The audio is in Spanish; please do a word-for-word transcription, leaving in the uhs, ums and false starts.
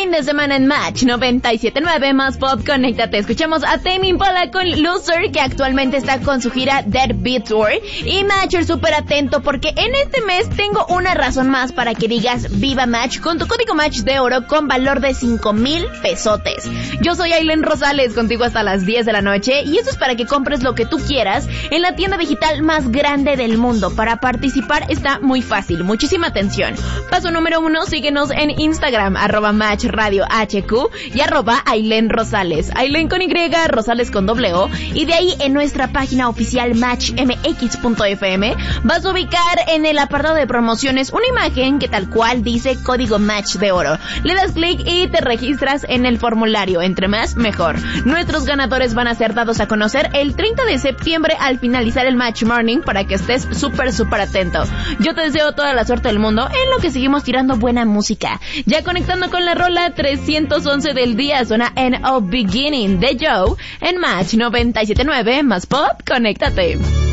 fin de semana en Match noventa y siete punto nueve más Pop. Conéctate. Escuchamos a Tame Impala con Loser, que actualmente está con su gira Dead Beat Tour. Y Matcher, súper atento, porque en este mes tengo una razón más para que digas Viva Match con tu código Match de oro con valor de cinco mil pesotes. Yo soy Ailén Rosales, contigo hasta las diez de la noche, y esto es para que compres lo que tú quieras en la tienda digital más grande del mundo. Para participar está muy fácil. Muchísima atención. Paso número uno, síguenos en Instagram, arroba Match Radio H Q y arroba Ailén Rosales. Ailén con Y, Rosales con doble O. Y de ahí en nuestra página oficial match m x punto f m vas a ubicar en el apartado de promociones una imagen que tal cual dice código Match de oro. Le das clic y te registras en el formulario. Entre más, mejor. Nuestros ganadores van a ser dados a conocer el treinta de septiembre al finalizar el Match Morning, para que estés súper, súper atento. Yo te deseo toda la suerte del mundo en lo que seguimos tirando buena música. Ya conectando con la rola trescientos once del día, suena End of Beginning de Joe en Match noventa y siete punto nueve más Pop. Conéctate.